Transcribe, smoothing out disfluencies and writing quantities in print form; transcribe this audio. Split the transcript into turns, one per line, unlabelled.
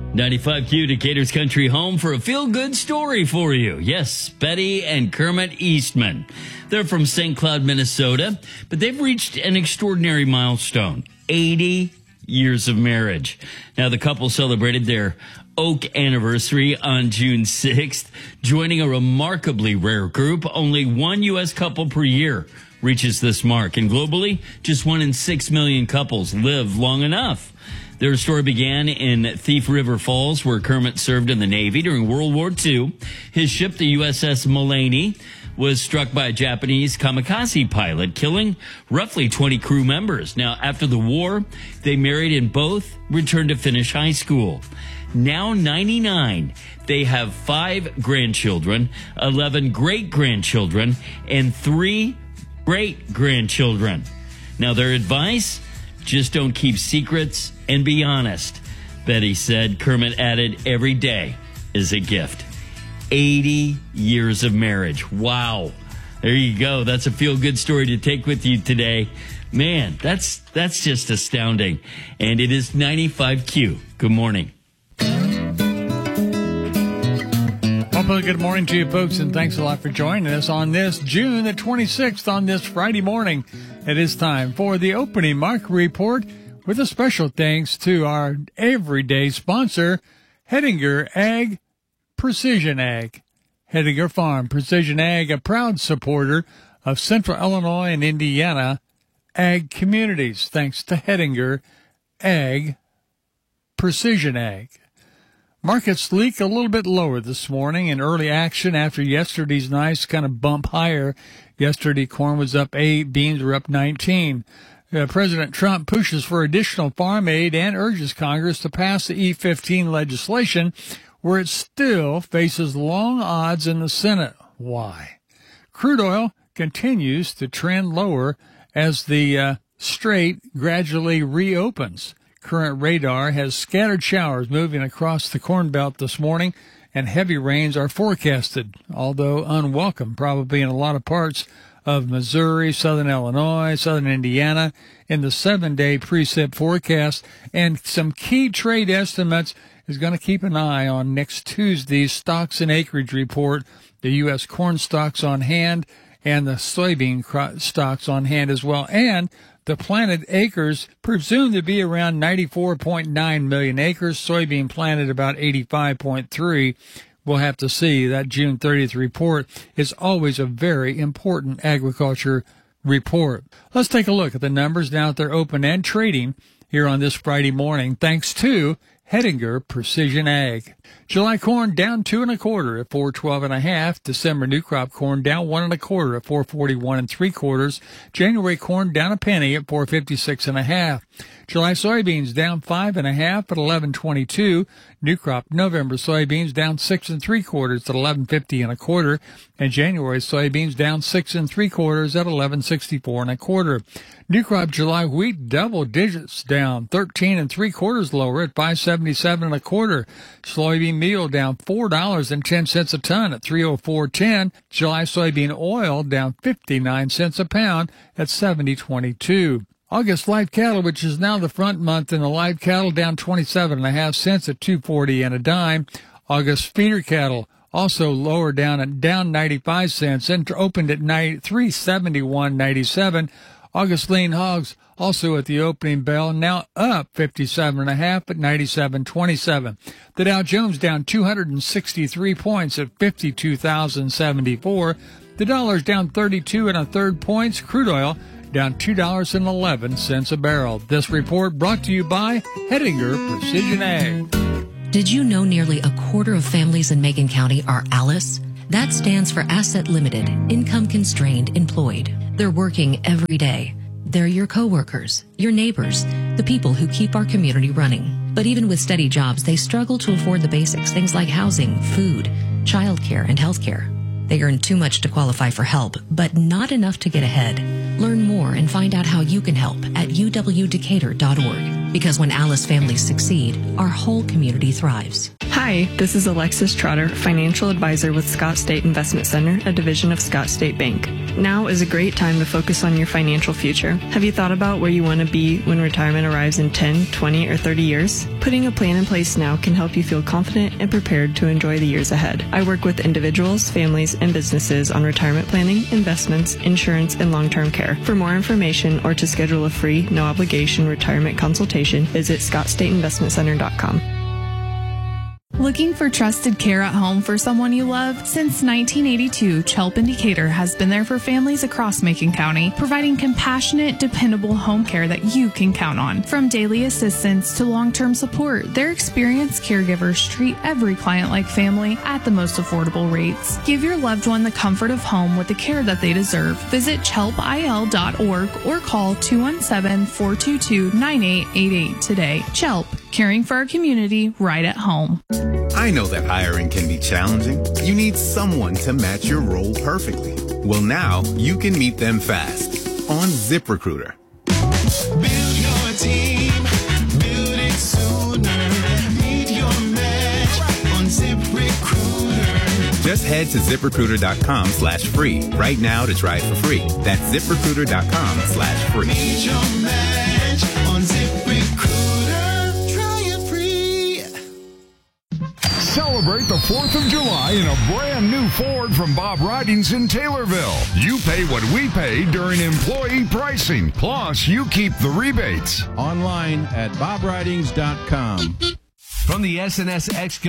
95Q, Decatur's country home for a feel-good story for you. Yes, Betty and Kermit Eastman. They're from St. Cloud, Minnesota, but they've reached an extraordinary milestone, 80 years of marriage. Now, the couple celebrated their Oak anniversary on June 6th, joining a remarkably rare group. Only one U.S. couple per year reaches this mark, and globally, just 1 in 6 million couples live long enough. Their story began in Thief River Falls, where Kermit served in the Navy during World War II. His ship, the USS Mulaney, was struck by a Japanese kamikaze pilot, killing roughly 20 crew members. Now, after the war, they married and both returned to finish high school. Now 99, they have 5 grandchildren, 11 great-grandchildren, and 3 great-grandchildren. Now, their advice? Just don't keep secrets and be honest. Betty said. Kermit added, every day is a gift. 80 years of marriage. Wow. There you go. That's a feel-good story to take with you today. Man, that's just astounding. And it is 95Q. Good morning.
Well, good morning to you folks, and thanks a lot for joining us on this June the 26th, on this Friday morning. It is time for the opening market report with a special thanks to our everyday sponsor, Hettinger Ag Precision Ag. Hettinger Farm Precision Ag, a proud supporter of Central Illinois and Indiana ag communities, thanks to Hettinger Ag Precision Ag. Markets leak a little bit lower this morning in early action after yesterday's nice kind of bump higher. Yesterday, corn was up 8, beans were up 19. President Trump pushes for additional farm aid and urges Congress to pass the E-15 legislation, where it still faces long odds in the Senate. Why? Crude oil continues to trend lower as the strait gradually reopens. Current radar has scattered showers moving across the Corn Belt this morning, and heavy rains are forecasted, although unwelcome, probably in a lot of parts of Missouri, southern Illinois, southern Indiana, in the 7-day precip forecast. And some key trade estimates is going to keep an eye on next Tuesday's stocks and acreage report, the U.S. corn stocks on hand, and the soybean stocks on hand as well, and the planted acres presumed to be around 94.9 million acres. Soybean planted about 85.3. We'll have to see. That June 30th report is always a very important agriculture report. Let's take a look at the numbers now that they're open and trading here on this Friday morning, thanks to Hettinger Precision Ag. July corn down 2 1/4 at 412.5. December new crop corn down 1 1/4 at 441 3/4. January corn down a penny at 456.5. July soybeans down 5 1/2 at 11.22. New crop November soybeans down 6 3/4 at 11.50 1/4. And January soybeans down 6 3/4 at 11.64 1/4. New crop July wheat double digits down 13 3/4 lower at 577 1/4. Soybean meal down $4.10 a ton at 304.10. July soybean oil down 59 cents a pound at 70.22. August live cattle, which is now the front month in the live cattle, down 27.5 cents at 240 and a dime. August feeder cattle also lower down at down 95 cents and opened at 371.97. August lean hogs also at the opening bell, now up 57.5 at 97.27. The Dow Jones down 263 points at 52,074. The dollar's down 32 1/3 points. Crude oil down $2.11 a barrel. This report brought to you by Hettinger Precision Ag.
Did you know nearly a quarter of families in Macon County are ALICE? That stands for Asset Limited, Income Constrained Employed. They're working every day. They're your coworkers, your neighbors, the people who keep our community running. But even with steady jobs, they struggle to afford the basics, things like housing, food, childcare, and healthcare. They earn too much to qualify for help, but not enough to get ahead. Learn more and find out how you can help at uwdecatur.org. Because when ALICE families succeed, our whole community thrives.
Hi, this is Alexis Trotter, financial advisor with Scott State Investment Center, a division of Scott State Bank. Now is a great time to focus on your financial future. Have you thought about where you want to be when retirement arrives in 10, 20, or 30 years? Putting a plan in place now can help you feel confident and prepared to enjoy the years ahead. I work with individuals, families, and businesses on retirement planning, investments, insurance, and long-term care. For more information or to schedule a free, no-obligation retirement consultation, visit scottstateinvestmentcenter.com.
Looking for trusted care at home for someone you love? Since 1982, Chelp in Decatur has been there for families across Macon County, providing compassionate, dependable home care that you can count on. From daily assistance to long-term support, their experienced caregivers treat every client like family at the most affordable rates. Give your loved one the comfort of home with the care that they deserve. Visit chelpil.org or call 217-422-9888 today. Chelp, caring for our community right at home.
I know that hiring can be challenging. You need someone to match your role perfectly. Well, now you can meet them fast on ZipRecruiter.
Build your team, build it sooner. Meet your match on ZipRecruiter.
Just head to ZipRecruiter.com/free right now to try it for free. That's ZipRecruiter.com/free.
Meet your match on ZipRecruiter. Try it free.
Celebrate the 4th of July in a brand new Ford from Bob Ridings in Taylorville. You pay what we pay during employee pricing. Plus, you keep the rebates.
Online at bobridings.com.
From the SNS